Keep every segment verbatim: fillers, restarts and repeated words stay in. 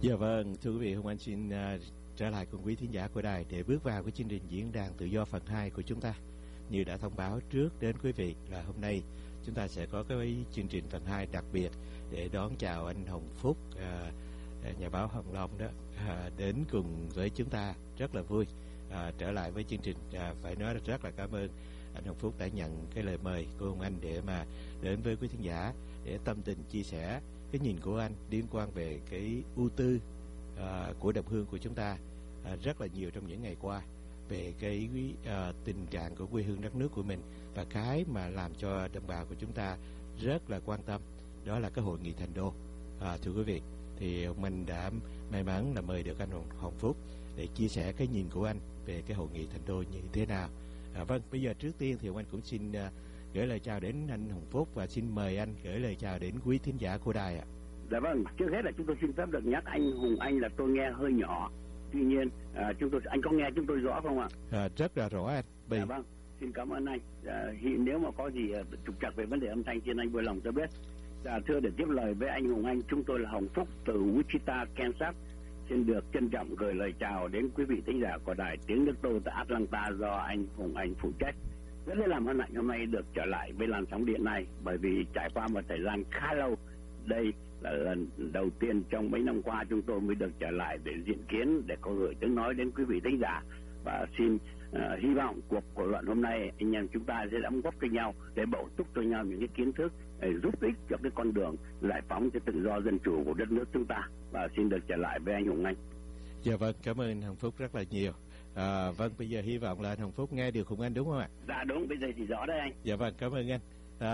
Dạ vâng, thưa quý vị, hôm anh xin uh, trở lại cùng quý thính giả của đài để bước vào cái chương trình diễn đàn tự do phần hai của chúng ta. Như đã thông báo trước đến quý vị là hôm nay chúng ta sẽ có cái chương trình phần hai đặc biệt để đón chào anh Hồng Phúc, uh, nhà báo Hồng Long đó, uh, đến cùng với chúng ta. Rất là vui uh, trở lại với chương trình. Uh, phải nói rất là cảm ơn anh Hồng Phúc đã nhận cái lời mời của ông anh để mà đến với quý thính giả để tâm tình chia sẻ cái nhìn của anh liên quan về cái ưu tư uh, của đồng hương của chúng ta uh, rất là nhiều trong những ngày qua về cái uh, tình trạng của quê hương đất nước của mình, và cái mà làm cho đồng bào của chúng ta rất là quan tâm đó là cái hội nghị Thành Đô. Uh, thưa quý vị, thì mình đã may mắn là mời được anh Hồng Phúc để chia sẻ cái nhìn của anh về cái hội nghị Thành Đô như thế nào. Uh, vâng, bây giờ trước tiên thì ông anh cũng xin uh, gửi lời chào đến anh Hồng Phúc và xin mời anh gửi lời chào đến quý thính giả của đài ạ. Dạ vâng, trước hết là chúng tôi xin phép được nhắc anh Hùng Anh là tôi nghe hơi nhỏ. Tuy nhiên à, chúng tôi anh có nghe chúng tôi rõ không ạ? À, rất là rõ anh. Bây... Dạ vâng, xin cảm ơn anh. À, hiện nếu mà có gì trục trặc về vấn đề âm thanh xin anh vui lòng cho biết. Dạ, thưa, để tiếp lời với anh Hùng Anh, chúng tôi là Hồng Phúc từ Wichita, Kansas. Xin được trân trọng gửi lời chào đến quý vị thính giả của đài tiếng nước tôi tại Atlanta do anh Hùng Anh phụ trách. Rất là làm hân hạnh hôm nay được trở lại với làn sóng điện này, bởi vì trải qua một thời gian khá lâu. Đây là lần đầu tiên trong mấy năm qua chúng tôi mới được trở lại để diễn kiến, để có gửi tiếng nói đến quý vị thính giả. Và xin uh, hy vọng cuộc thảo luận hôm nay anh em chúng ta sẽ đóng góp cho nhau để bổ túc cho nhau những cái kiến thức để giúp ích cho cái con đường giải phóng cho tự do dân chủ của đất nước chúng ta. Và xin được trở lại với anh Hùng Anh. Dạ vâng, cảm ơn anh Hồng Phúc rất là nhiều. À, vâng, bây giờ hy vọng là anh Hồng Phúc nghe được Hùng Anh đúng không ạ? Dạ đúng, bây giờ thì rõ đấy anh. Dạ vâng, cảm ơn anh.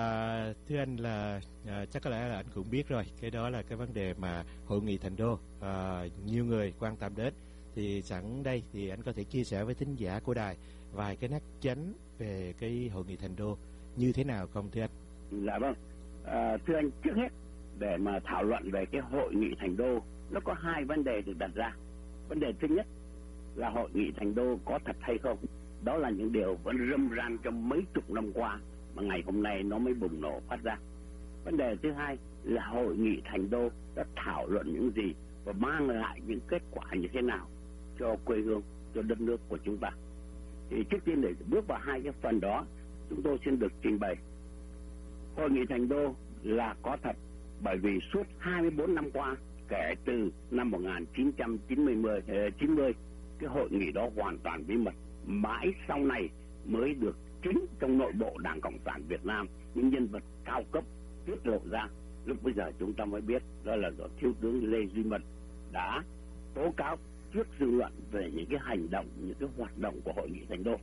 À, thưa anh là à, chắc có lẽ là anh cũng biết rồi, cái đó là cái vấn đề mà hội nghị Thành Đô à, nhiều người quan tâm đến. Thì sẵn đây thì anh có thể chia sẻ với thính giả của đài vài cái nét chánh về cái hội nghị Thành Đô như thế nào không thưa anh? Dạ vâng, à, thưa anh, trước hết để mà thảo luận về cái hội nghị Thành Đô, nó có hai vấn đề được đặt ra. Vấn đề thứ nhất là hội nghị Thành Đô có thật hay không. Đó là những điều vẫn râm ran trong mấy chục năm qua mà ngày hôm nay nó mới bùng nổ phát ra. Vấn đề thứ hai là hội nghị Thành Đô đã thảo luận những gì và mang lại những kết quả như thế nào cho quê hương, cho đất nước của chúng ta. Thì trước tiên để bước vào hai cái phần đó, chúng tôi xin được trình bày. Hội nghị Thành Đô là có thật, bởi vì suốt hai mươi bốn năm qua, kể từ năm một nghìn chín trăm chín mươi, cái hội nghị đó hoàn toàn bí mật. Mãi sau này mới được chính trong nội bộ Đảng Cộng sản Việt Nam những nhân vật cao cấp tiết lộ ra. Lúc bây giờ chúng ta mới biết đó là do Thiếu tướng Lê Duy Mật đã tố cáo trước dư luận về những cái hành động, những cái hoạt động của hội nghị Thành Đô.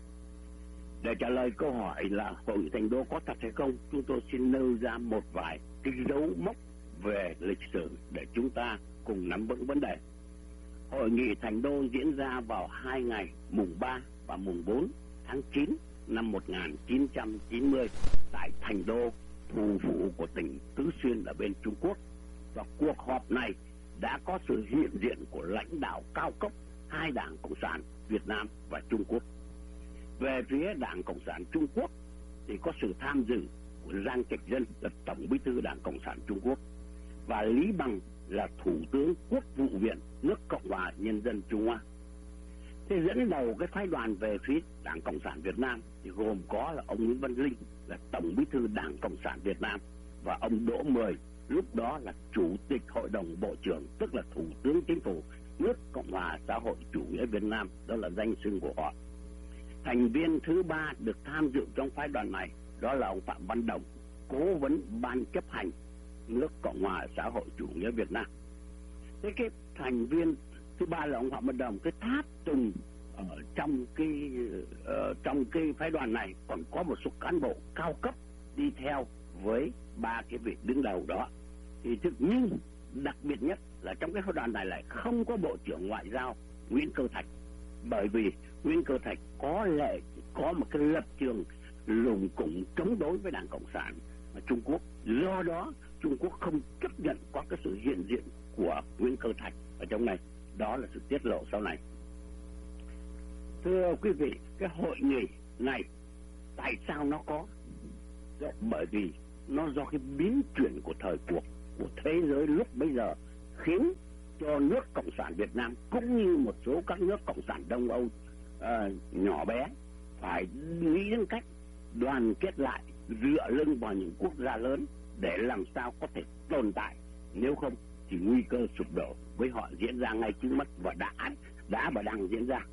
Để trả lời câu hỏi là hội nghị Thành Đô có thật hay không, chúng tôi xin nêu ra một vài cái dấu mốc về lịch sử để chúng ta cùng nắm vững vấn đề. Hội nghị Thành Đô diễn ra vào hai ngày mùng ba và mùng bốn tháng chín năm một nghìn chín trăm chín mươi tại Thành Đô, thủ phủ của tỉnh Tứ Xuyên ở bên Trung Quốc. Và cuộc họp này đã có sự hiện diện của lãnh đạo cao cấp hai đảng Cộng sản Việt Nam và Trung Quốc. Về phía Đảng Cộng sản Trung Quốc thì có sự tham dự của Giang Trạch Dân là Tổng Bí thư Đảng Cộng sản Trung Quốc và Lý Bằng là Thủ tướng Quốc vụ viện nước Cộng hòa Nhân dân Trung Hoa. Thế dẫn đầu cái phái đoàn về phía Đảng Cộng sản Việt Nam thì gồm có là ông Nguyễn Văn Linh là Tổng Bí thư Đảng Cộng sản Việt Nam và ông Đỗ Mười lúc đó là Chủ tịch Hội đồng Bộ trưởng, tức là Thủ tướng Chính phủ nước Cộng hòa xã hội chủ nghĩa Việt Nam, đó là danh xưng của họ. Thành viên thứ ba được tham dự trong phái đoàn này đó là ông Phạm Văn Đồng, cố vấn ban chấp hành nước Cộng hòa xã hội chủ nghĩa Việt Nam. Thế cái thành viên thứ ba là ông Phạm Văn Đồng, cái tháp tùng ở trong cái uh, trong cái phái đoàn này còn có một số cán bộ cao cấp đi theo với ba cái vị đứng đầu đó. Thì thực nhưng đặc biệt nhất là trong cái phái đoàn này lại không có Bộ trưởng Ngoại giao Nguyễn Cơ Thạch, bởi vì Nguyễn Cơ Thạch có lệ có một cái lập trường lùng củng chống đối với Đảng Cộng sản Trung Quốc. Do đó Trung Quốc không chấp nhận có cái sự hiện diện của Nguyễn Cơ Thạch ở trong này. Đó là sự tiết lộ sau này. Thưa quý vị, cái hội nghị này tại sao nó có? Bởi vì nó do cái biến chuyển của thời cuộc, của thế giới lúc bây giờ khiến cho nước Cộng sản Việt Nam cũng như một số các nước Cộng sản Đông Âu uh, nhỏ bé phải nghĩ đến cách đoàn kết lại, dựa lưng vào những quốc gia lớn để làm sao có thể tồn tại. Nếu không thì nguy cơ sụp đổ với họ diễn ra ngay trước mắt và đã đã và đang diễn ra.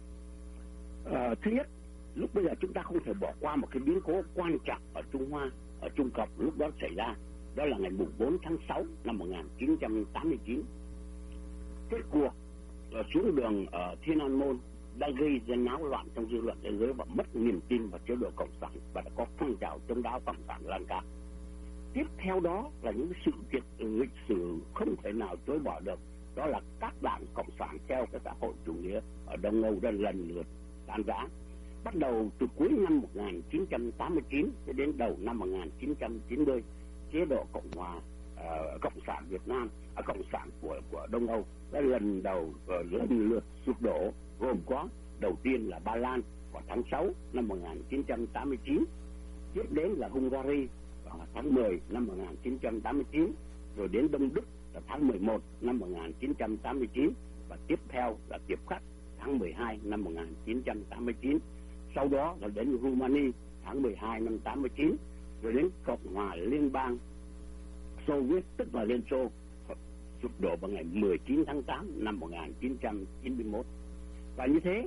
Uh, thứ nhất, lúc bây giờ chúng ta không thể bỏ qua một cái biến cố quan trọng ở Trung Hoa, ở Trung Cộng lúc đó xảy ra, đó là ngày bốn tháng sáu năm một nghìn chín trăm tám mươi chín. Cái cuộc uh, xuống đường ở Thiên An Môn đã gây ra náo loạn trong dư luận thế giới và mất niềm tin vào chế độ cộng sản, và đã có phong trào chống đá cộng sản lan cao. Tiếp theo đó là những sự kiện lịch sử không thể nào chối bỏ được, đó là các đảng cộng sản theo cái xã hội chủ nghĩa ở Đông Âu đã lần lượt tan rã. Bắt đầu từ cuối năm một nghìn chín trăm tám mươi chín cho đến đầu năm một nghìn chín trăm chín mươi, chế độ Cộng hòa uh, Cộng sản Việt Nam, uh, Cộng sản của của Đông Âu đã lần đầu uh, lần lượt sụp đổ, gồm có đầu tiên là Ba Lan vào tháng sáu năm một nghìn chín trăm tám mươi chín, tiếp đến là Hungary vào tháng mười năm một nghìn chín trăm tám mươi chín, rồi đến Đông Đức là tháng mười một năm một nghìn chín trăm tám mươi chín, và tiếp theo là tiếp khắc tháng mười hai năm một nghìn chín trăm tám mươi chín. Sau đó là đến Rumani tháng mười hai năm tám mươi chín, rồi đến Cộng hòa Liên bang Xô Viết tức là Liên Xô sụp đổ vào ngày mười chín tháng tám năm một nghìn chín trăm chín mươi mốt. Và như thế,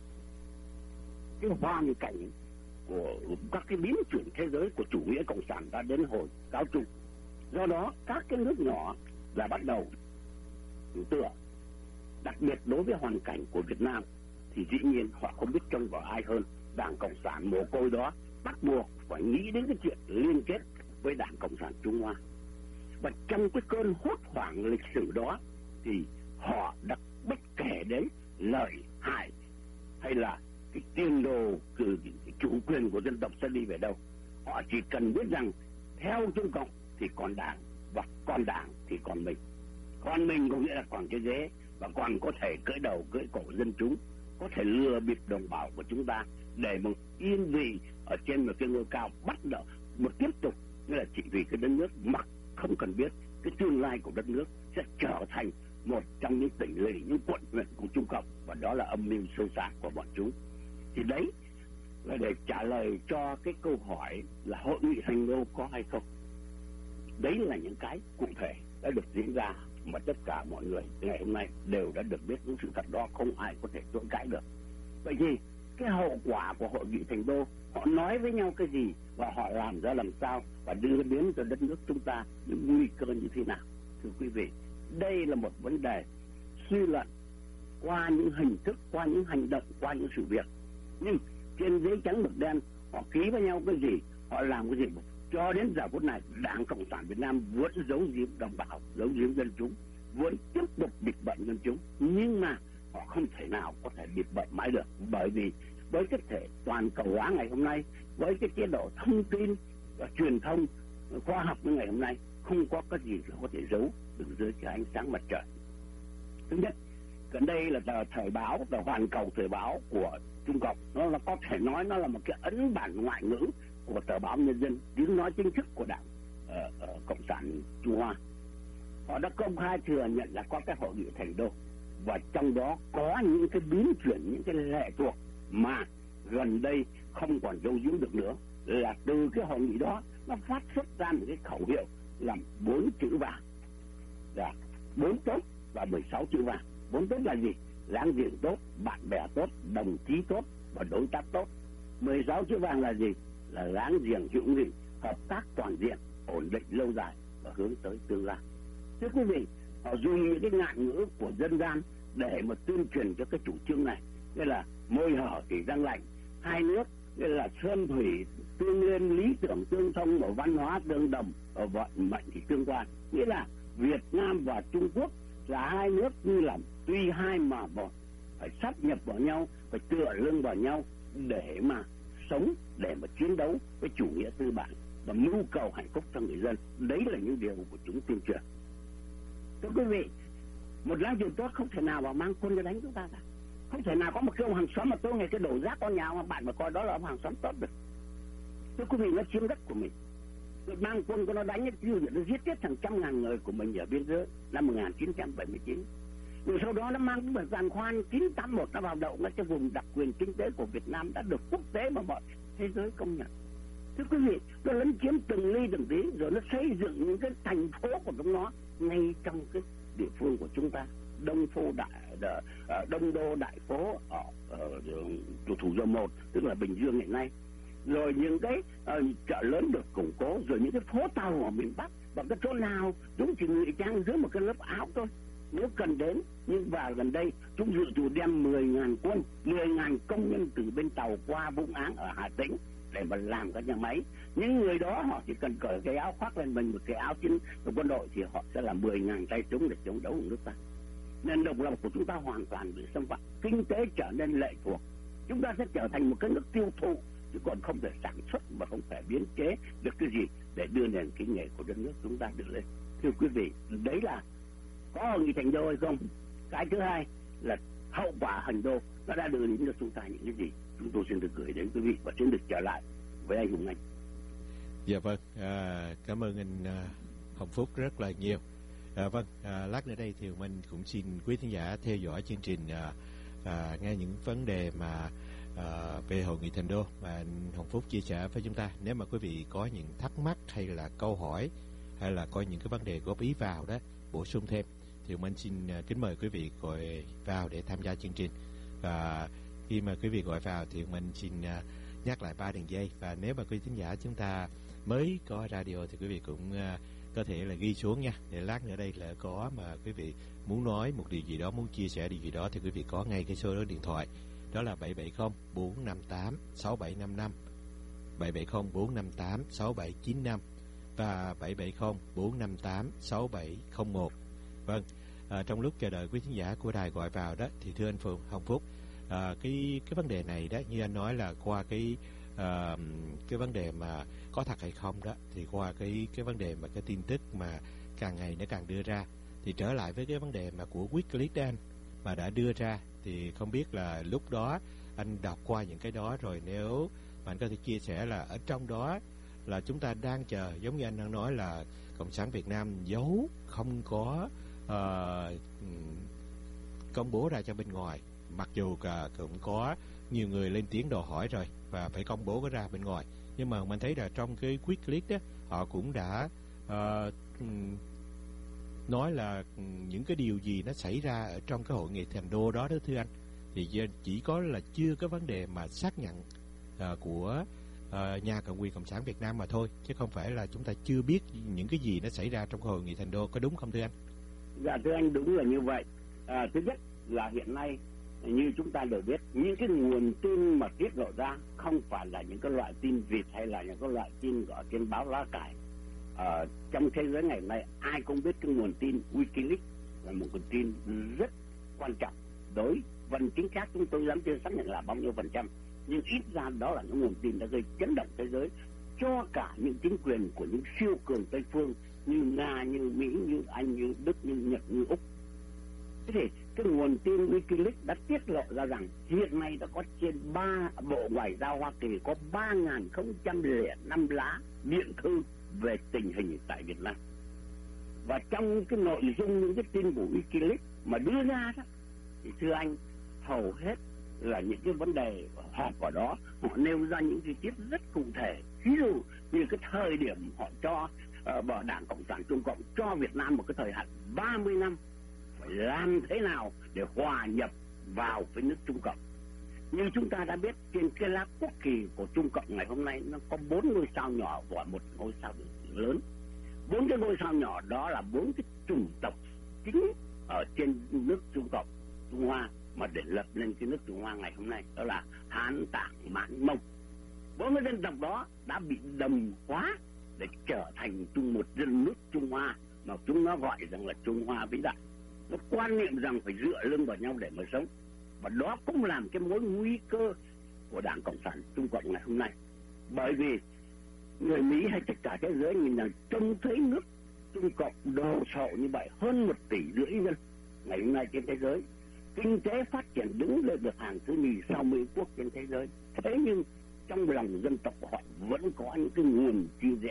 cái hoàn cảnh của các cái biến chuyển thế giới của chủ nghĩa cộng sản đã đến hồi cáo chung. Do đó các cái nước nhỏ là bắt đầu tưởng tượng, đặc biệt đối với hoàn cảnh của Việt Nam thì dĩ nhiên họ không biết trông vào ai hơn Đảng Cộng sản mồ côi đó, bắt buộc phải nghĩ đến cái chuyện liên kết với Đảng Cộng sản Trung Hoa. Và trong cái cơn hốt hoảng lịch sử đó thì họ đã bất kể đến lợi hại hay là cái tiền đồ từ chủ quyền của dân tộc sẽ đi về đâu. Họ chỉ cần biết rằng theo Trung Cộng thì còn Đảng, và còn Đảng thì còn mình. Còn mình có nghĩa là còn cái ghế, và còn có thể cưỡi đầu cưỡi cổ dân chúng, có thể lừa bịp đồng bào của chúng ta để mà yên vị ở trên một cái ngôi cao, bắt đầu một tiếp tục, nghĩa là chỉ vì cái đất nước mà không cần biết cái tương lai của đất nước sẽ trở thành một trong những tỉnh lỵ, những quận huyện của Trung Cộng, và đó là âm mưu sâu xa của bọn chúng. Thì đấy là để trả lời cho cái câu hỏi là hội nghị Thành Đô có hay không. Đấy là những cái cụ thể đã được diễn ra mà tất cả mọi người ngày hôm nay đều đã được biết những sự thật đó, không ai có thể chối cãi được. Vậy thì cái hậu quả của hội nghị Thành Đô, họ nói với nhau cái gì và họ làm ra làm sao và đưa đến cho đất nước chúng ta những nguy cơ như thế nào? Thưa quý vị, đây là một vấn đề suy luận qua những hình thức, qua những hành động, qua những sự việc. Nhưng trên giấy trắng mực đen họ ký với nhau cái gì, họ làm cái gì, cho đến giờ phút này Đảng Cộng sản Việt Nam vẫn giấu giếm đồng bào, giấu giếm dân chúng, vẫn tiếp tục bịt bợm dân chúng. Nhưng mà họ không thể nào có thể bịt bợm mãi được, bởi vì với cái thể toàn cầu hóa ngày hôm nay, với cái chế độ thông tin và truyền thông khoa học như ngày hôm nay, không có cái gì là có thể giấu được dưới cái ánh sáng mặt trời. Thứ nhất, gần đây là tờ Thời báo, tờ Hoàn Cầu Thời báo của Trung Cộng, nó là có thể nói nó là một cái ấn bản ngoại ngữ của tờ báo Nhân dân, tiếng nói chính thức của Đảng uh, uh, Cộng sản Trung Hoa. Họ đã công khai thừa nhận là có cái hội nghị Thành Đô, và trong đó có những cái biến chuyển, những cái lệ thuộc mà gần đây không còn giấu giếm được nữa. Là từ cái hội nghị đó nó phát xuất ra một cái khẩu hiệu là bốn chữ vàng, là bốn tốt và mười sáu chữ vàng. Bốn tốt là gì? Láng giềng tốt, bạn bè tốt, đồng chí tốt và đối tác tốt. Mười sáu chữ vàng là gì? Là láng giềng hữu nghị, hợp tác toàn diện, ổn định lâu dài và hướng tới tương lai. Thưa quý vị, họ dùng những cái ngạn ngữ của dân gian để mà tuyên truyền cho cái chủ trương này, nghĩa là môi hở thì răng lạnh, hai nước nghĩa là sơn thủy tương liên, lý tưởng tương thông, và văn hóa tương đồng, và vận mệnh thì tương quan. Nghĩa là Việt Nam và Trung Quốc là hai nước như là tuy hai mà một, phải sáp nhập vào nhau, phải tựa lưng vào nhau để mà sống, để mà chiến đấu với chủ nghĩa tư bản và mưu cầu hạnh phúc cho người dân. Đấy là những điều của chúng tuyên truyền. Thưa quý vị, một láng giềng tốt không thể nào mà mang quân ra đánh chúng ta cả. Không thể nào có một cái ông hàng xóm mà tôi ngày cái đổ rác con nhà mà bạn mà coi đó là ông hàng xóm tốt được. Thưa quý vị, nó chiếm đất của mình. mang quân của nó đánh tiêu diệt, nó giết chết hàng trăm ngàn người của mình ở biên giới năm một nghìn chín trăm bảy mươi chín. Rồi sau đó nó mang cái giàn khoan chín tám mốt nó vào đậu nó cái vùng đặc quyền kinh tế của Việt Nam đã được quốc tế mà mọi thế giới công nhận. Thưa quý vị, nó lấn chiếm từng ly từng tí, rồi nó xây dựng những cái thành phố của chúng nó ngay trong cái địa phương của chúng ta. Đông Phô Đại, Đông Đô Đại Phố ở, ở Thủ Dầu Một, tức là Bình Dương hiện nay. Rồi những cái uh, chợ lớn được củng cố, rồi những cái phố tàu ở miền Bắc, và cái chỗ nào chúng chỉ ngụy trang dưới một cái lớp áo thôi nếu cần đến. Nhưng vào gần đây chúng dự trù đem mười nghìn quân, mười nghìn công nhân từ bên tàu qua Vũng Áng ở Hà Tĩnh để mà làm các nhà máy. Những người đó họ chỉ cần cởi cái áo khoác lên mình một cái áo chiến của quân đội thì họ sẽ là mười nghìn tay súng để chống đấu của nước ta. Nên độc lập của chúng ta hoàn toàn bị xâm phạm, kinh tế trở nên lệ thuộc, chúng ta sẽ trở thành một cái nước tiêu thụ chứ còn không thể sản xuất mà không thể biến chế được cái gì để đưa nền kinh nghệ của đất nước chúng ta được lên. Thưa quý vị, đấy là có hội nghị thành đô hay không? Cái thứ hai là hậu quả hành đô nó đã đưa đến cho chúng ta những cái gì? Chúng tôi xin được gửi đến quý vị và xin được trở lại với anh Hùng Anh. Dạ vâng, à, cảm ơn anh à, Hồng Phúc rất là nhiều. À, vâng, à, lát nữa đây thì mình cũng xin quý thính giả theo dõi chương trình à, à, nghe những vấn đề mà à, về hội nghị thành đô mà anh Hồng Phúc chia sẻ với chúng ta. Nếu mà quý vị có những thắc mắc hay là câu hỏi hay là có những cái vấn đề góp ý vào đó, bổ sung thêm thì mình xin à, kính mời quý vị gọi vào để tham gia chương trình. Và khi mà quý vị gọi vào thì mình xin à, nhắc lại ba đường dây, và nếu mà quý thính giả chúng ta mới có radio thì quý vị cũng uh, có thể là ghi xuống nha, để lát nữa đây là có mà quý vị muốn nói một điều gì đó, muốn chia sẻ điều gì đó thì quý vị có ngay cái số đó điện thoại, đó là bảy bảy không bốn năm tám sáu bảy năm năm, bảy bảy không bốn năm tám sáu bảy chín năm và bảy bảy không bốn năm tám sáu bảy không một. Vâng, à, trong lúc chờ đợi quý thính giả của đài gọi vào đó thì thưa anh Phùng Hồng Phúc, à, cái cái vấn đề này đó như anh nói là qua cái uh, cái vấn đề mà có thật hay không đó, thì qua cái cái vấn đề mà cái tin tức mà càng ngày nó càng đưa ra, thì trở lại với cái vấn đề mà của Wikileaks đó anh mà đã đưa ra, thì không biết là lúc đó anh đọc qua những cái đó rồi, nếu mà anh có thể chia sẻ là ở trong đó là chúng ta đang chờ, giống như anh đang nói là Cộng sản Việt Nam giấu không có uh, công bố ra cho bên ngoài, mặc dù cả cũng có nhiều người lên tiếng đòi hỏi rồi và phải công bố cái ra bên ngoài, nhưng mà mình thấy là trong cái Wikileaks đó họ cũng đã uh, nói là những cái điều gì nó xảy ra ở trong cái hội nghị thành đô đó đó thưa anh, thì chỉ có là chưa có vấn đề mà xác nhận uh, của uh, nhà cầm quyền Cộng sản Việt Nam mà thôi, chứ không phải là chúng ta chưa biết những cái gì nó xảy ra trong hội nghị thành đô, có đúng không thưa anh? Dạ thưa anh, đúng là như vậy. À, thứ nhất là hiện nay như chúng ta đều biết, những cái nguồn tin mà tiết lộ ra không phải là những cái loại tin vịt hay là những cái loại tin ở trên báo lá cải. Ở trong thế giới ngày nay ai cũng biết cái nguồn tin Wikileaks là một nguồn tin rất quan trọng. Đối phần chính xác chúng tôi dám chưa xác nhận là bao nhiêu phần trăm, nhưng ít ra đó là những nguồn tin đã gây chấn động thế giới cho cả những chính quyền của những siêu cường Tây phương như Nga, như Mỹ, như Anh, như Đức, như Nhật, như Úc. Thế thì cái nguồn tin Wikileaks đã tiết lộ ra rằng hiện nay đã có trên ba bộ ngoại giao Hoa Kỳ có ba nghìn không trăm lẻ năm lá điện thư về tình hình tại Việt Nam. Và trong cái nội dung những cái tin của Wikileaks mà đưa ra đó, thì thưa anh, hầu hết là những cái vấn đề họp ở đó họ nêu ra những chi tiết rất cụ thể. Ví dụ như cái thời điểm họ cho uh, bảo Đảng Cộng sản Trung Cộng cho Việt Nam một cái thời hạn ba mươi năm phải làm thế nào để hòa nhập vào với nước Trung Cộng. Như chúng ta đã biết, trên cái lá quốc kỳ của Trung Cộng ngày hôm nay nó có bốn ngôi sao nhỏ và một ngôi sao lớn. Bốn cái ngôi sao nhỏ đó là bốn cái chủng tộc chính ở trên nước Trung Cộng, Trung Hoa mà để lập lên cái nước Trung Hoa ngày hôm nay, đó là Hán, Tạng, Mãn, Mông. Bốn cái dân tộc đó đã bị đồng hóa để trở thành chung một dân nước Trung Hoa mà chúng nó gọi rằng là Trung Hoa vĩ đại. Nó quan niệm rằng phải dựa lưng vào nhau để mà sống, và đó cũng làm cái mối nguy cơ của Đảng Cộng sản Trung Cộng ngày hôm nay. Bởi vì người Mỹ hay tất cả thế giới nhìn là trông thấy nước Trung Cộng đồ sộ như vậy, hơn một tỷ rưỡi dân ngày hôm nay trên thế giới, kinh tế phát triển đứng lên được hàng thứ nhì sau Mỹ quốc trên thế giới. Thế nhưng trong lòng dân tộc họ vẫn có những cái nguồn chia rẽ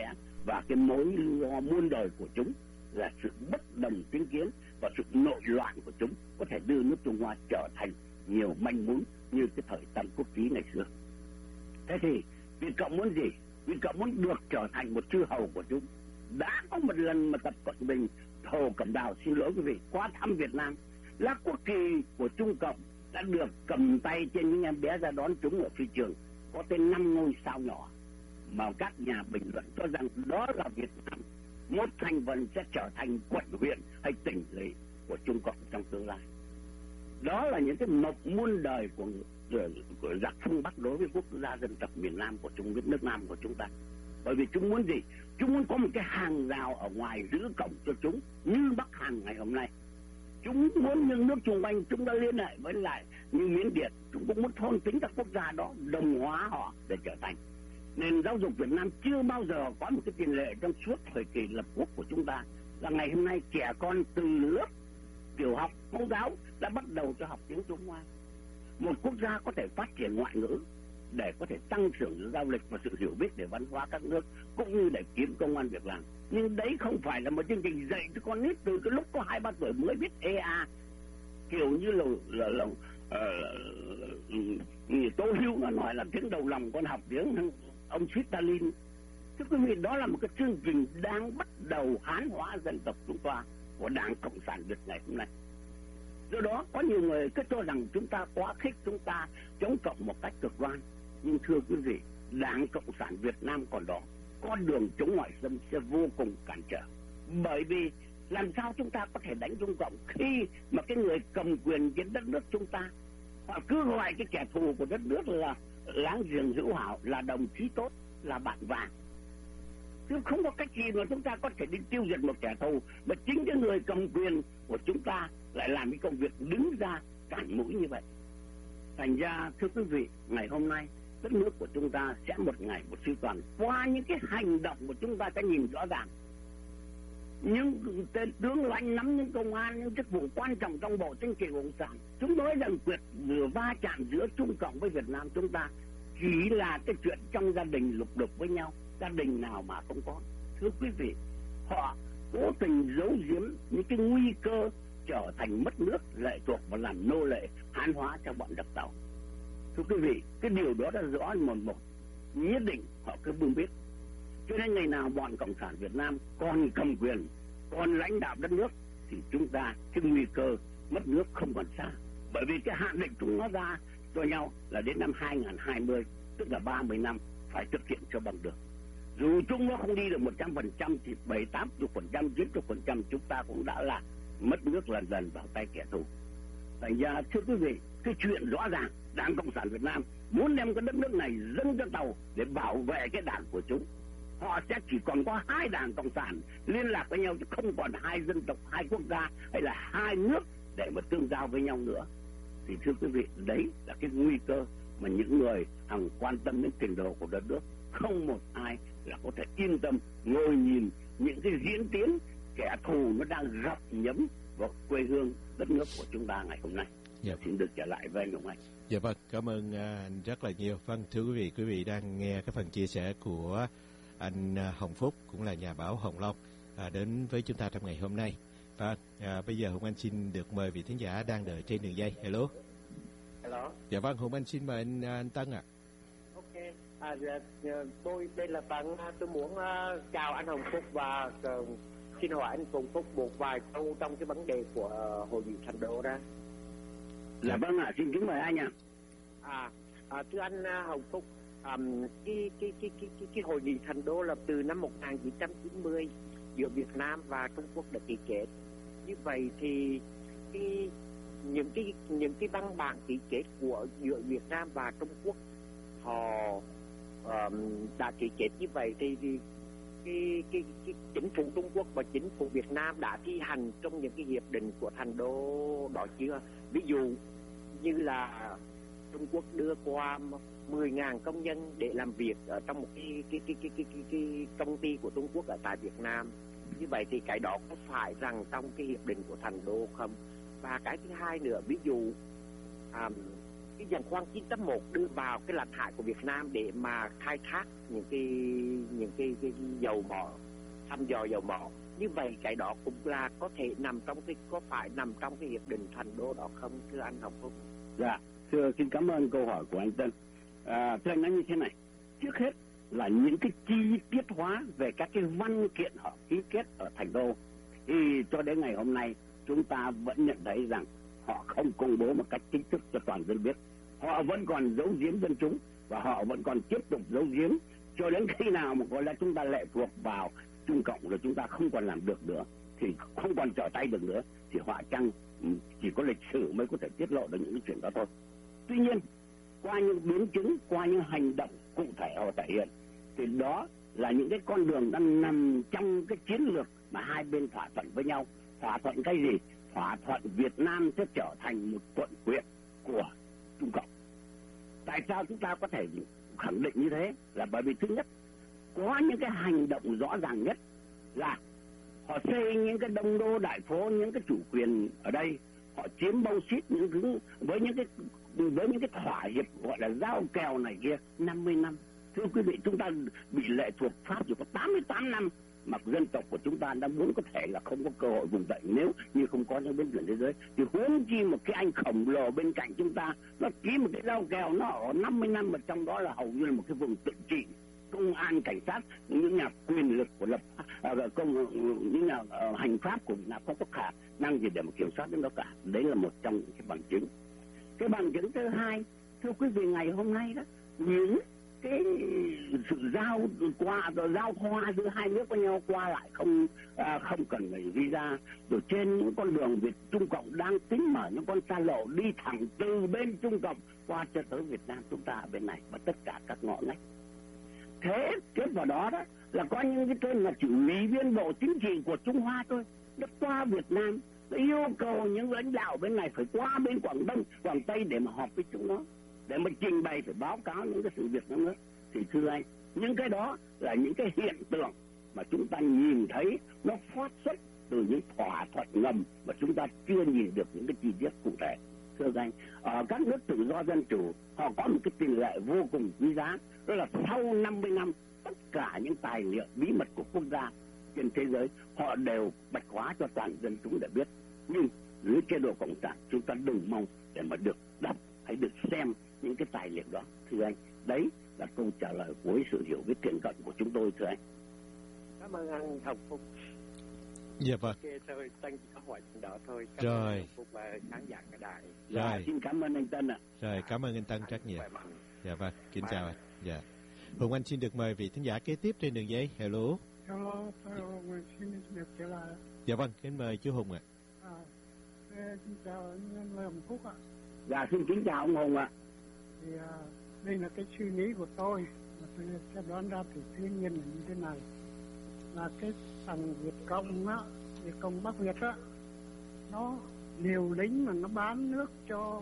và cái mối lo muôn đời của chúng là sự bất đồng chính kiến và sự nội loạn của chúng có thể đưa nước Trung Hoa trở thành nhiều manh mún như cái thời Tam Quốc chí ngày xưa. Thế thì Việt Cộng muốn gì? Việt Cộng muốn được trở thành một chư hầu của chúng. Đã có một lần mà Tập Cận Bình, Hồ Cẩm Đào, xin lỗi quý vị, qua thăm Việt Nam, lá quốc kỳ của Trung Cộng đã được cầm tay trên những em bé ra đón chúng ở phi trường, có tên năm ngôi sao nhỏ, mà các nhà bình luận cho rằng đó là Việt Nam, một thành phần sẽ trở thành quận huyện hay tỉnh lỵ của Trung Cộng trong tương lai. Đó là những cái mộng muôn đời của, của, của giặc phương Bắc đối với quốc gia dân tộc miền Nam của chúng, nước Nam của chúng ta. Bởi vì chúng muốn gì? Chúng muốn có một cái hàng rào ở ngoài giữ cổng cho chúng, như Bắc Hàn ngày hôm nay. Chúng muốn những nước xung quanh, chúng đã liên hệ với lại như Miến Điện, chúng cũng muốn thôn tính các quốc gia đó, đồng hóa họ để trở thành. Nền giáo dục Việt Nam chưa bao giờ có một cái tiền lệ trong suốt thời kỳ lập quốc của chúng ta là ngày hôm nay trẻ con từ lớp tiểu học, mẫu giáo đã bắt đầu cho học tiếng Trung Hoa. Một quốc gia có thể phát triển ngoại ngữ để có thể tăng trưởng giao lịch và sự hiểu biết về văn hóa các nước, cũng như để kiếm công ăn việc làm. Nhưng đấy không phải là một chương trình dạy cho con nít từ cái lúc có hai ba tuổi mới biết e a, kiểu như là là, là uh, Tô Hữu nó nói là tiếng đầu lòng con học tiếng ông Stalin. Thưa quý vị, đó là một cái chương trình đang bắt đầu hán hóa dân tộc chúng ta của Đảng Cộng sản Việt ngày hôm nay. Do đó có nhiều người cứ cho rằng chúng ta quá khích, chúng ta chống cộng một cách cực đoan. Nhưng thưa quý vị, Đảng Cộng sản Việt Nam còn đó, con đường chống ngoại xâm sẽ vô cùng cản trở. Bởi vì làm sao chúng ta có thể đánh Trung Cộng khi mà cái người cầm quyền trên đất nước chúng ta họ cứ gọi cái kẻ thù của đất nước là láng giềng hữu hảo, là đồng chí tốt, là bạn vàng. Chứ không có cách gì mà chúng ta có thể đi tiêu diệt một kẻ thù, mà chính cái người cầm quyền của chúng ta lại làm cái công việc đứng ra cản mũi như vậy. Thành ra thưa quý vị, ngày hôm nay đất nước của chúng ta sẽ một ngày một suy toàn qua những cái hành động của chúng ta sẽ nhìn rõ ràng. Những tên tướng lãnh nắm những công an, những chức vụ quan trọng trong bộ chính trị cộng sản, chúng nói rằng việc vừa va chạm giữa Trung Cộng với Việt Nam chúng ta chỉ là cái chuyện trong gia đình lục đục với nhau, gia đình nào mà không có. Thưa quý vị, họ cố tình giấu giếm những cái nguy cơ trở thành mất nước, lệ thuộc và làm nô lệ hán hóa cho bọn đặc tàu. Thưa quý vị, cái điều đó đã rõ một một, nhất định họ cứ bưng biết. Cho nên ngày nào bọn Cộng sản Việt Nam còn cầm quyền, còn lãnh đạo đất nước thì chúng ta cái nguy cơ mất nước không còn xa. Bởi vì cái hạn định chúng nó ra cho nhau là đến năm hai nghìn không trăm hai mươi, tức là ba mươi năm phải thực hiện cho bằng được. Dù chúng nó không đi được một trăm phần trăm thì bảy mươi, tám mươi phần trăm, chín mươi phần trăm chúng ta cũng đã là mất nước lần lần vào tay kẻ thù. Thành ra thưa quý vị, cái chuyện rõ ràng Đảng Cộng sản Việt Nam muốn đem cái đất nước này dâng cho Tàu để bảo vệ cái đảng của chúng. Họ sẽ chỉ còn có hai đảng cộng sản liên lạc với nhau, chứ không còn hai dân tộc, hai quốc gia hay là hai nước để mà tương giao với nhau nữa. Thì thưa quý vị, đấy là cái nguy cơ mà những người hằng quan tâm đến tiền đồ của đất nước không một ai là có thể yên tâm ngồi nhìn những cái diễn tiến kẻ thù nó đang gặm nhấm vào quê hương đất nước của chúng ta ngày hôm nay. Dạ. Xin được trở lại với anh Hồng Anh. Dạ vâng, cảm ơn anh rất là nhiều. Vâng, thưa quý vị, quý vị đang nghe cái phần chia sẻ của anh Hồng Phúc, cũng là nhà báo Hồng Long, à, đến với chúng ta trong ngày hôm nay. Và à, bây giờ Hồng Anh xin được mời vị thính giả đang đợi trên đường dây. Hello. Hello. Dạ vâng, Hồng Anh xin mời anh, anh Tân ạ. À. Ok, à, tôi đây là Tân, tôi muốn uh, chào anh Hồng Phúc và uh, xin hỏi anh Hồng Phúc một vài câu trong cái vấn đề của uh, hội nghị Thành Đô đó. Dạ vâng ạ, à, xin kính mời anh ạ. À, à, thưa anh uh, Hồng Phúc, um, cái, cái, cái, cái, cái, cái hội nghị Thành Đô là từ năm một nghìn chín trăm chín mươi giữa Việt Nam và Trung Quốc đã ký kết. Như vậy thì cái, những cái những cái văn bản ký kết của giữa Việt Nam và Trung Quốc họ um, đã ký kết như vậy thì, thì cái, cái, cái chính phủ Trung Quốc và chính phủ Việt Nam đã thi hành trong những cái hiệp định của Thành Đô đó chưa? Ví dụ như là Trung Quốc đưa qua mười nghìn công nhân để làm việc ở trong một cái cái cái cái cái, cái, cái công ty của Trung Quốc ở tại Việt Nam. Như vậy thì cái đó có phải rằng trong cái hiệp định của Thành Đô không? Và cái thứ hai nữa, ví dụ à, cái cái giàn khoan chín tám một đưa vào cái lãnh hải của Việt Nam để mà khai thác những cái những cái, cái, cái dầu mỏ, thăm dò dầu mỏ. Như vậy cái đó cũng là có thể nằm trong cái, có phải nằm trong cái hiệp định Thành Đô đó không, thưa anh Hồng Phúc? Dạ, thưa xin cảm ơn câu hỏi của anh Tân. À, thưa anh nói như thế này, trước hết là những cái chi tiết hóa về các cái văn kiện họ ký kết ở Thành Đô thì cho đến ngày hôm nay chúng ta vẫn nhận thấy rằng họ không công bố một cách chính thức cho toàn dân biết. Họ vẫn còn giấu giếm dân chúng và họ vẫn còn tiếp tục giấu giếm cho đến khi nào mà có lẽ chúng ta lệ thuộc vào Trung Cộng rồi chúng ta không còn làm được nữa, thì không còn trở tay được nữa, thì họa chăng chỉ có lịch sử mới có thể tiết lộ được những cái chuyện đó thôi. Tuy nhiên qua những biến chứng, qua những hành động cụ thể họ thể hiện, thì đó là những cái con đường đang nằm trong cái chiến lược mà hai bên thỏa thuận với nhau. Thỏa thuận cái gì? Thỏa thuận Việt Nam sẽ trở thành một quận huyện của Trung Cộng. Tại sao chúng ta có thể khẳng định như thế? Là bởi vì thứ nhất, có những cái hành động rõ ràng nhất là họ xây những cái đông đô đại phố, những cái chủ quyền ở đây, họ chiếm bâu xít những thứ với những cái với những cái thỏa hiệp gọi là giao kèo này kia năm mươi năm. Thưa quý vị, chúng ta bị lệ thuộc Pháp chỉ có tám mươi tám năm, mà dân tộc của chúng ta đang muốn có thể là không có cơ hội vùng dậy nếu như không có những biến chuyển thế giới. Thì huống chi một cái anh khổng lồ bên cạnh chúng ta, nó ký một cái giao kèo nó ở năm mươi năm, mà trong đó là hầu như là một cái vùng tự trị, công an, cảnh sát, những nhà quyền lực của lập à, công những nhà uh, hành pháp của Việt Nam không có khả năng gì để mà kiểm soát đến đó cả. Đấy là một trong những cái bằng chứng. Cái bằng chứng thứ hai, thưa quý vị, ngày hôm nay đó, những cái sự giao qua giao thoa giữa hai nước với nhau qua lại không à, không cần phải visa, rồi trên những con đường Việt Trung Cộng đang tính mở những con xa lộ đi thẳng từ bên Trung Cộng qua cho tới Việt Nam chúng ta ở bên này và tất cả các ngõ ngách. Thế kết vào đó đó là có những cái tên là chỉ ủy viên Bộ Chính trị của Trung Hoa thôi, nó qua Việt Nam, nó yêu cầu những lãnh đạo bên này phải qua bên Quảng Đông, Quảng Tây để mà họp với chúng nó, để mà trình bày, phải báo cáo những cái sự việc đó nữa. Thì thưa anh, những cái đó là những cái hiện tượng mà chúng ta nhìn thấy nó phát xuất từ những thỏa thuận ngầm mà chúng ta chưa nhìn được những cái chi tiết cụ thể. Thưa anh, ở các nước tự do dân chủ họ có một cái tiền lệ vô cùng quý giá, đó là sau năm mươi năm tất cả những tài liệu bí mật của quốc gia trên thế giới họ đều bạch hóa cho toàn dân chúng để biết. Nhưng dưới chế độ cộng sản chúng ta đừng mong để mà được đọc hay được xem những cái tài liệu đó. Thưa anh, đấy là câu trả lời với sự hiểu biết tiện cận của chúng tôi, thưa anh. Cảm ơn anh Hồng Phúc. Dạ vâng. Ok thôi, Tân chỉ có hỏi đó thôi. Cảm rồi. Ơn Hồng Phúc và khán giả cả đài. Dạ, rồi. Xin cảm ơn anh Tân ạ. Rồi, cảm ơn anh Tân rất nhiều. Dạ vâng, kính Bye. Chào anh. Dạ. Hùng Anh xin được mời vị thính giả kế tiếp trên đường dây. Hello. Hello, tôi Hùng xin được trở lại. Dạ vâng, kính mời chú Hùng ạ. À, xin chào anh Lê Hồng Phúc ạ. Dạ, xin kính chào ông Hùng ạ. Thì à, đây là cái suy nghĩ của tôi, mà tôi sẽ đoán ra từ thiên nhiên là như thế này, là cái thằng Việt Cộng á, Việt Cộng Bắc Việt á, nó liều lĩnh mà nó bán nước cho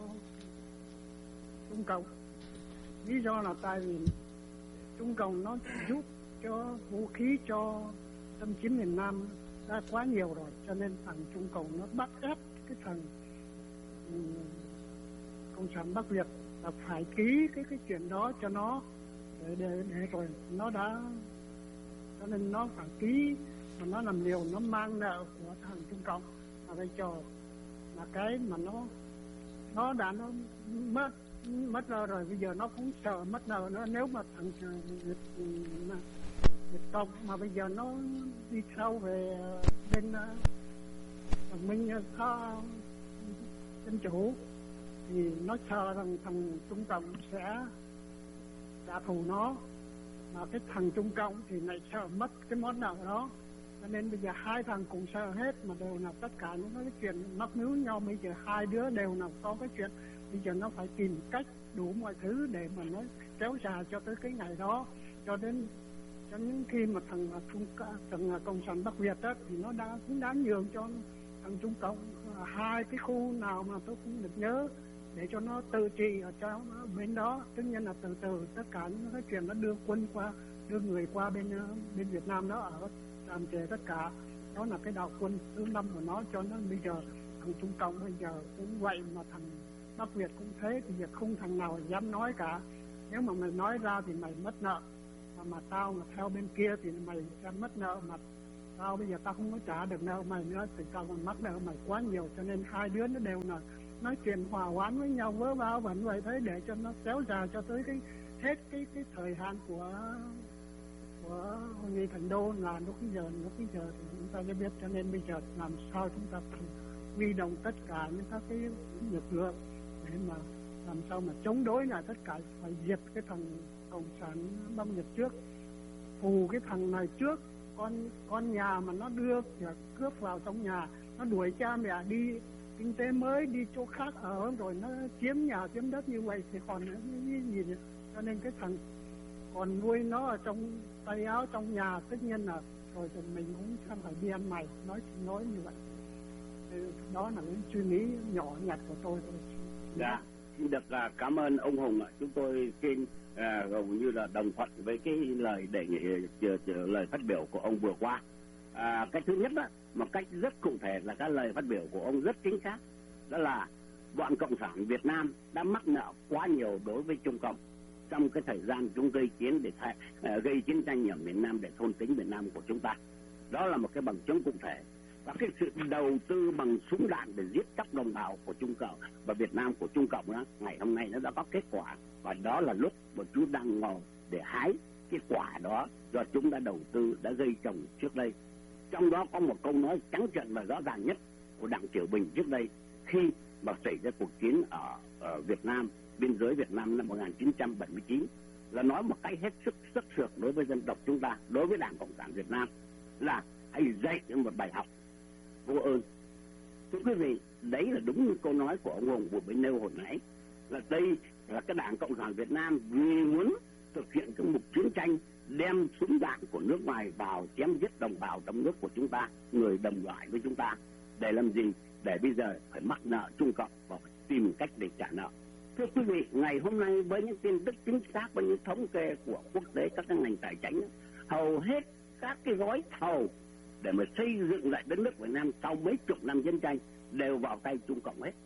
Trung Cộng. Lý do là tại vì Trung Cộng nó giúp cho vũ khí cho xâm chiếm miền Nam đã quá nhiều rồi, cho nên thằng Trung Cộng nó bắt ép cái thằng um, Cộng sản Bắc Việt là phải ký cái cái chuyện đó cho nó, để, để, để rồi nó đã, cho nên nó phải ký, mà nó làm liều, nó mang nợ của thằng Trung Cộng mà bây giờ là cái mà nó nó đã nó mất mất nợ rồi, bây giờ nó cũng sợ mất nợ nữa. Nếu mà thằng Việt, Việt Cộng mà bây giờ nó đi sâu về bên thằng Minh có dân chủ thì nó sợ rằng thằng Trung Cộng sẽ trả thù nó, mà cái thằng Trung Cộng thì lại sợ mất cái món nợ đó, cho nên bây giờ hai thằng cùng sợ hết, mà đều là tất cả những cái chuyện mắc mưu nhau. Bây giờ hai đứa đều là có cái chuyện, bây giờ nó phải tìm cách đủ mọi thứ để mà nó kéo dài cho tới cái ngày đó, cho đến cho những khi mà thằng Trung thằng Cộng sản Bắc Việt á, thì nó đã cũng đã nhường cho thằng Trung Cộng hai cái khu nào mà tôi cũng được nhớ để cho nó tự trị ở cho bên đó. Tất nhiên là từ từ tất cả những cái chuyện nó đưa quân qua, đưa người qua bên bên Việt Nam đó ở làm chế tất cả, đó là cái đạo quân thứ năm của nó. Cho nên bây giờ thằng Trung Cộng bây giờ cũng vậy, mà thằng Bắc Việt cũng thế, thì giờ không thằng nào dám nói cả. Nếu mà mày nói ra thì mày mất nợ, mà, mà tao mà theo bên kia thì mày sẽ mất nợ, mà tao bây giờ tao không có trả được nợ mày nữa thì tao còn mất nợ mày quá nhiều. Cho nên hai đứa nó đều là nói chuyện hòa hoãn với nhau, vớ váo vẫn vậy thế, để cho nó kéo dài cho tới cái hết cái cái thời hạn của của hội nghị Thành Đô là lúc bây giờ lúc bây giờ thì chúng ta đã biết. Cho nên bây giờ làm sao chúng ta cần huy động tất cả những các cái lực lượng để mà làm sao mà chống đối lại tất cả, phải diệt cái thằng cộng sản Bắc Nhật trước, phù cái thằng này trước. Con con nhà mà nó đưa cướp vào trong nhà, nó đuổi cha mẹ đi kinh tế mới, đi chỗ khác ở, rồi nó chiếm nhà chiếm đất như vậy thì còn cái gì nữa. Cho nên cái thằng còn nuôi nó ở trong tay áo trong nhà, tất nhiên là rồi thì mình cũng không phải đi ăn mày, nói nói như vậy. Thì đó là cái suy nghĩ nhỏ nhặt của tôi thôi. Dạ, xin được uh, cảm ơn ông Hùng ạ. Chúng tôi xin uh, gần như là đồng thuận với cái lời đề nghị, uh, lời phát biểu của ông vừa qua. Uh, cái thứ nhất đó, một cách rất cụ thể là cái lời phát biểu của ông rất chính xác, đó là bọn cộng sản Việt Nam đã mắc nợ quá nhiều đối với Trung Cộng trong cái thời gian chúng gây chiến để thay, uh, gây chiến tranh ở miền Nam để thôn tính miền Nam của chúng ta. Đó là một cái bằng chứng cụ thể. Và cái sự đầu tư bằng súng đạn để giết chóc đồng bào của Trung Cộng và Việt Nam của Trung Cộng đó, ngày hôm nay nó đã có kết quả, và đó là lúc mà chúng đang ngồi để hái cái quả đó do chúng đã đầu tư, đã gây trồng trước đây. Trong đó có một câu nói trắng trợn và rõ ràng nhất của Đặng Tiểu Bình trước đây khi mà xảy ra cuộc chiến ở, ở Việt Nam, biên giới Việt Nam năm một nghìn chín trăm bảy mươi chín, là nói một cách hết sức sức sược đối với dân tộc chúng ta, đối với Đảng Cộng sản Việt Nam, là hãy dạy một bài học vô ơn. Thưa quý vị, đấy là đúng như câu nói của ông Hùng vừa mới nêu hồi nãy, là đây là cái Đảng Cộng sản Việt Nam vì muốn thực hiện cái mục chiến tranh đem súng đạn của nước ngoài vào chém giết đồng bào trong nước của chúng ta, người đồng loại với chúng ta, để làm gì? Để bây giờ phải mắc nợ Trung Cộng và phải tìm cách để trả nợ. Thưa quý vị, ngày hôm nay với những tin tức chính xác, với những thống kê của quốc tế, các cái ngành tài chính, hầu hết các cái gói thầu để mà xây dựng lại đất nước Việt Nam sau mấy chục năm chiến tranh đều vào tay Trung Cộng hết.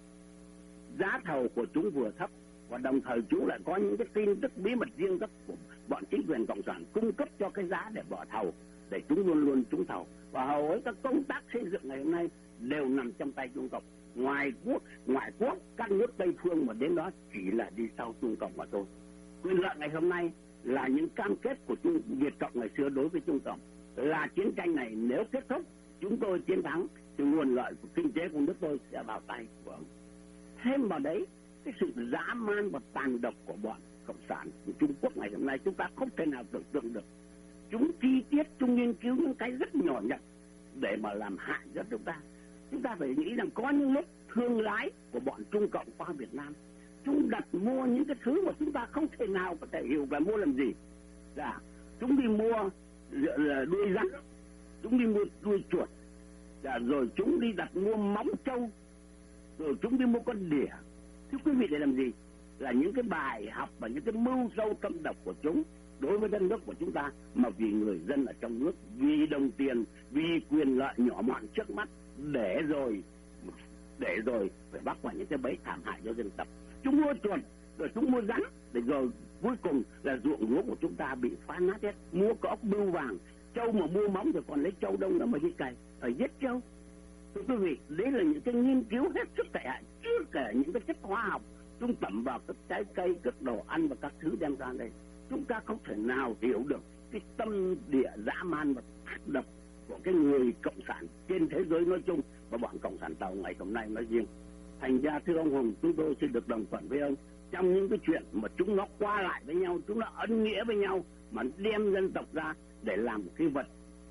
Giá thầu của chúng vừa thấp, và đồng thời chúng lại có những cái tin tức bí mật riêng rất của bọn chính quyền cộng sản cung cấp cho cái giá để bỏ thầu, để chúng luôn luôn trúng thầu. Và hầu hết các công tác xây dựng ngày hôm nay đều nằm trong tay Trung Cộng. Ngoài quốc, ngoại quốc, các nước Tây phương mà đến đó chỉ là đi sau Trung Cộng mà thôi. Quyền lợi ngày hôm nay là những cam kết của Trung Việt Cộng ngày xưa đối với Trung Cộng, là chiến tranh này nếu kết thúc, chúng tôi chiến thắng, thì nguồn lợi của kinh tế của nước tôi sẽ vào tay của ông. Thêm vào đấy, cái sự dã man và tàn độc của bọn cộng sản của Trung Quốc ngày hôm nay chúng ta không thể nào tưởng tượng được. Chúng chi tiết, chúng nghiên cứu những cái rất nhỏ nhặt để mà làm hại cho chúng ta. Chúng ta phải nghĩ rằng có những lúc thương lái của bọn Trung Cộng qua Việt Nam, chúng đặt mua những cái thứ mà chúng ta không thể nào có thể hiểu về mua làm gì. Dạ, chúng đi mua đuôi rắn, chúng đi mua đuôi chuột, dạ, rồi chúng đi đặt mua móng trâu, rồi chúng đi mua con đỉa. Thưa quý vị, để làm gì? Là những cái bài học và những cái mưu sâu thâm độc của chúng đối với đất nước của chúng ta, mà vì người dân ở trong nước, vì đồng tiền, vì quyền lợi nhỏ mọn trước mắt, để rồi để rồi phải bắt vào những cái bẫy thảm hại cho dân tộc. Chúng mua chuột, rồi chúng mua rắn, để rồi cuối cùng là ruộng lúa của chúng ta bị phá nát hết. Mua có ốc bươu vàng, trâu mà mua móng rồi còn lấy trâu đông là mà đi cày, phải giết trâu. Thưa quý vị, đấy là những cái nghiên cứu hết sức tệ hại, chưa kể những cái chất hóa học chúng tẩm vào các trái cây, các đồ ăn và các thứ đem ra đây. Chúng ta không thể nào hiểu được cái tâm địa dã man và ác độc của cái người cộng sản trên thế giới nói chung và bọn cộng sản Tàu ngày hôm nay nói riêng. Thành ra thưa ông Hùng, chúng tôi xin được đồng thuận với ông trong những cái chuyện mà chúng nó qua lại với nhau, chúng nó ân nghĩa với nhau, mà đem dân tộc ra để làm một cái vật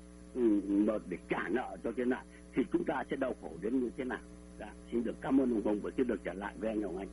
um, để trả nợ cho thế nào, thì chúng ta sẽ đau khổ đến như thế nào. Dạ, xin được cảm ơn ông Hùng và xin được trở lại với anh Hồng Anh.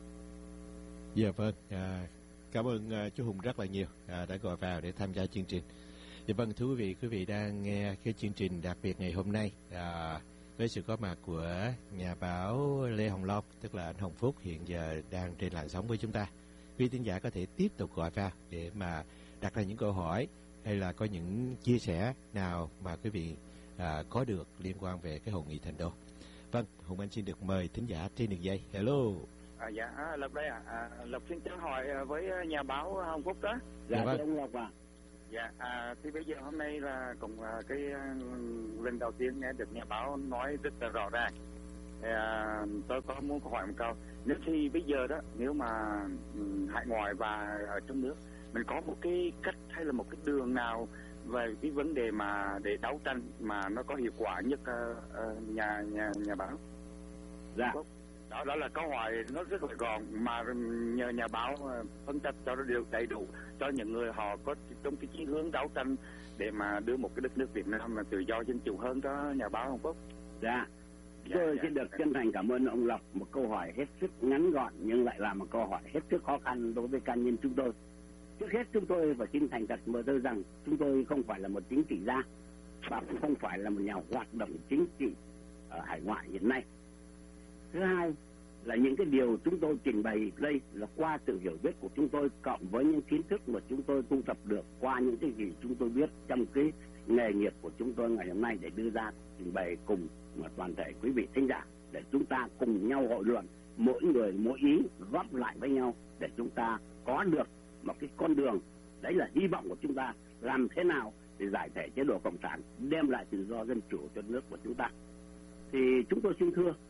Dạ vâng, à, cảm ơn à, chú Hùng rất là nhiều à, đã gọi vào để tham gia chương trình. Dạ vâng, thưa quý vị, quý vị đang nghe cái chương trình đặc biệt ngày hôm nay à, với sự có mặt của nhà báo Lê Hồng Long, tức là anh Hồng Phúc, hiện giờ đang trên làn sóng với chúng ta. Quý thính giả có thể tiếp tục gọi vào để mà đặt ra những câu hỏi hay là có những chia sẻ nào mà quý vị à, có được liên quan về cái hội nghị Thành Đô. Vâng, Hùng Anh xin được mời thính giả trên đường dây. Hello. À, dạ, à, Lộc đây ạ. À. À, Lộc xin chào hỏi với nhà báo Hồng Phúc đó. Dạ, Dạ vâng. thưa ông Lộc à. Dạ, à, thì bây giờ hôm nay là cũng à, cái à, lần đầu tiên nghe được nhà báo nói rất là rõ ràng. À, tôi có muốn hỏi một câu. Nếu thì bây giờ đó, nếu mà um, hải ngoại và ở trong nước, mình có một cái cách hay là một cái đường nào về cái vấn đề mà để đấu tranh mà nó có hiệu quả nhất uh, uh, nhà nhà nhà báo? Dạ. Đó, đó là câu hỏi nó rất là gọn mà nhờ nhà báo phân tích cho nó đều đầy đủ cho những người họ có trong cái chí hướng đấu tranh để mà đưa một cái đất nước Việt Nam mà tự do dân chủ hơn đó nhà báo Hồng Phúc. Dạ. Dạ, Tôi dạ, xin được dạ. chân thành cảm ơn ông Lộc, một câu hỏi hết sức ngắn gọn nhưng lại là một câu hỏi hết sức khó khăn đối với cá nhân chúng tôi. Trước hết chúng tôi phải xin thành thật mở tôi rằng chúng tôi không phải là một chính trị gia và cũng không phải là một nhà hoạt động chính trị ở hải ngoại hiện nay. Thứ hai là những cái điều chúng tôi trình bày đây là qua sự hiểu biết của chúng tôi cộng với những kiến thức mà chúng tôi thu thập được qua những cái gì chúng tôi biết trong cái nghề nghiệp của chúng tôi ngày hôm nay để đưa ra trình bày cùng mà toàn thể quý vị thính giả để chúng ta cùng nhau hội luận, mỗi người mỗi ý góp lại với nhau để chúng ta có được một cái con đường. Đấy là hy vọng của chúng ta, làm thế nào để giải thể chế độ cộng sản, đem lại tự do dân chủ cho nước của chúng ta. Thì chúng tôi xin thưa,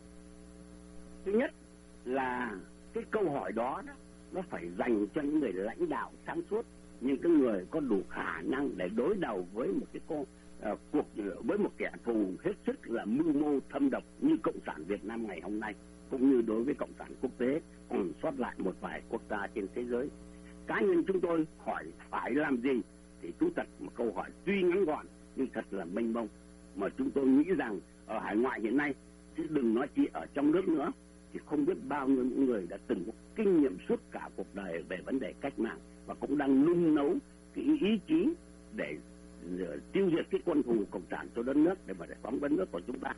thứ nhất là cái câu hỏi đó, đó nó phải dành cho những người lãnh đạo sáng suốt, những cái người có đủ khả năng để đối đầu với một cái con uh, cuộc với một kẻ thù hết sức là mưu mô thâm độc như cộng sản Việt Nam ngày hôm nay, cũng như đối với cộng sản quốc tế còn sót lại một vài quốc gia trên thế giới. Cá nhân chúng tôi hỏi phải làm gì thì chúng thật một câu hỏi tuy ngắn gọn nhưng thật là mênh mông, mà chúng tôi nghĩ rằng ở hải ngoại hiện nay, chứ đừng nói chỉ ở trong nước nữa, thì không biết bao nhiêu những người đã từng có kinh nghiệm suốt cả cuộc đời về vấn đề cách mạng và cũng đang nung nấu cái ý chí để tiêu diệt cái quân thù cộng sản cho đất nước, để mà giải phóng đất nước của chúng ta.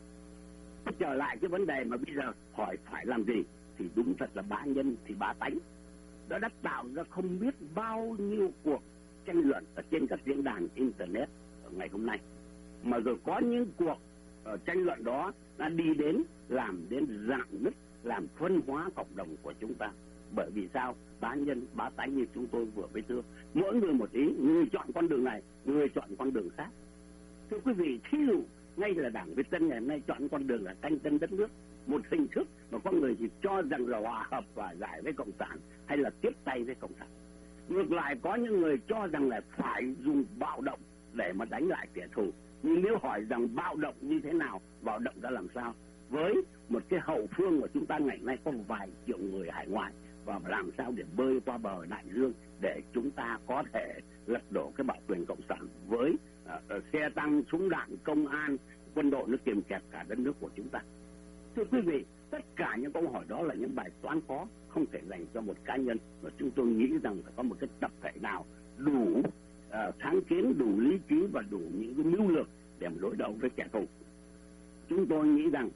Trở lại cái vấn đề mà bây giờ hỏi phải làm gì thì đúng thật là bá nhân thì bá tánh. Nó đã tạo ra không biết bao nhiêu cuộc tranh luận ở trên các diễn đàn internet ở ngày hôm nay, mà rồi có những cuộc uh, tranh luận đó đã đi đến làm đến rạn nứt, làm phân hóa cộng đồng của chúng ta. Bởi vì sao? Bá nhân bá tánh như chúng tôi vừa mới thưa, mỗi người một ý, người chọn con đường này, người chọn con đường khác. Thưa quý vị, thí dụ ngay là Đảng Việt Tân ngày hôm nay chọn con đường là tranh tân đất nước, một hình thức mà con người chỉ cho rằng là hòa hợp và giải với cộng sản hay là tiếp tay với cộng sản. Ngược lại có những người cho rằng là phải dùng bạo động để mà đánh lại kẻ thù. Nhưng nếu hỏi rằng bạo động như thế nào, bạo động ra làm sao, với một cái hậu phương của chúng ta ngày nay có vài triệu người hải ngoại, và làm sao để bơi qua bờ đại dương để chúng ta có thể lật đổ cái bảo quyền cộng sản với uh, xe tăng, súng đạn, công an, quân đội nó kiềm kẹp cả đất nước của chúng ta. Thưa quý vị, tất cả những câu hỏi đó là những bài toán khó, không thể dành cho một cá nhân, và chúng tôi nghĩ rằng phải có một cái tập thể nào đủ uh, sáng kiến, đủ lý trí và đủ những cái mưu lược để mà đối đầu với kẻ thù. Chúng tôi nghĩ rằng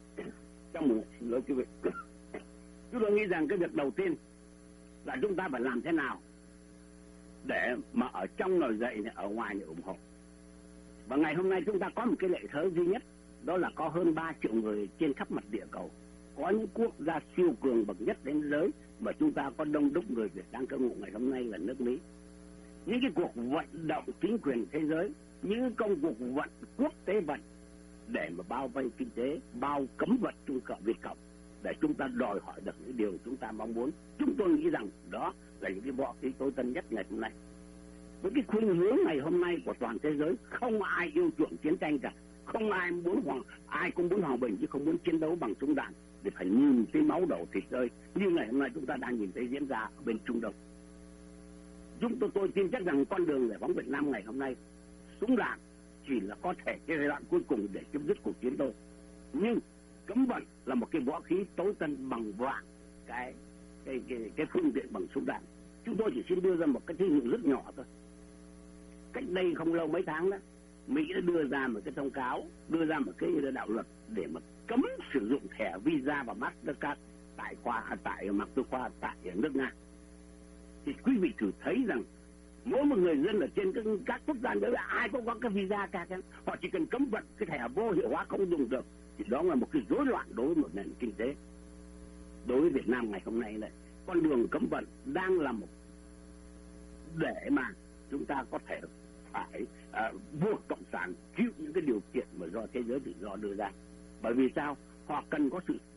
trong một lời quý vị chúng tôi nghĩ rằng cái việc đầu tiên là chúng ta phải làm thế nào để mà ở trong nổi dậy này, ở ngoài này ủng hộ. Và ngày hôm nay chúng ta có một cái lợi thế duy nhất, đó là có hơn ba triệu người trên khắp mặt địa cầu. Có những quốc gia siêu cường bậc nhất đến giới mà chúng ta có đông đúc người Việt đang cư ngụ ngày hôm nay là nước Mỹ. Những cái cuộc vận động chính quyền thế giới, những công cuộc vận quốc tế vận để mà bao vây kinh tế, bao cấm vận Trung Cộng Việt Cộng, để chúng ta đòi hỏi được những điều chúng ta mong muốn. Chúng tôi nghĩ rằng đó là những cái võ khí tối tân nhất ngày hôm nay. Với cái khuynh hướng ngày hôm nay của toàn thế giới, không ai yêu chuộng chiến tranh cả, không ai muốn hoàng, ai cũng muốn hòa bình chứ không muốn chiến đấu bằng súng đạn để phải nhìn thấy máu đổ thịt rơi như ngày hôm nay chúng ta đang nhìn thấy diễn ra ở bên Trung Đông. Chúng tôi tôi tin chắc rằng con đường giải phóng Việt Nam ngày hôm nay, súng đạn chỉ là có thể cái giai đoạn cuối cùng để chấm dứt cuộc chiến đấu, nhưng cấm vận là một cái võ khí tối tân bằng vạn cái cái cái cái phương tiện bằng súng đạn. Chúng tôi chỉ xin đưa ra một cái thí dụ rất nhỏ thôi. Cách đây không lâu mấy tháng đó, Mỹ đã đưa ra một cái thông cáo, đưa ra một cái đạo luật để mà cấm sử dụng thẻ Visa và Mastercard tại khoa tại mặc tư khoa tại nước Nga. Thì quý vị thử thấy rằng mỗi một người dân ở trên các, các quốc gia đấy là ai cũng có cái visa cả, họ chỉ cần cấm vận cái thẻ vô hiệu hóa không dùng được thì đó là một cái rối loạn đối với một nền kinh tế. đối với Việt Nam ngày hôm nay này, con đường cấm vận đang là một để mà chúng ta có thể phải uh, buộc cộng sản chịu những cái điều kiện mà do thế giới tự do đưa ra. Bởi vì sao? Họ cần có sự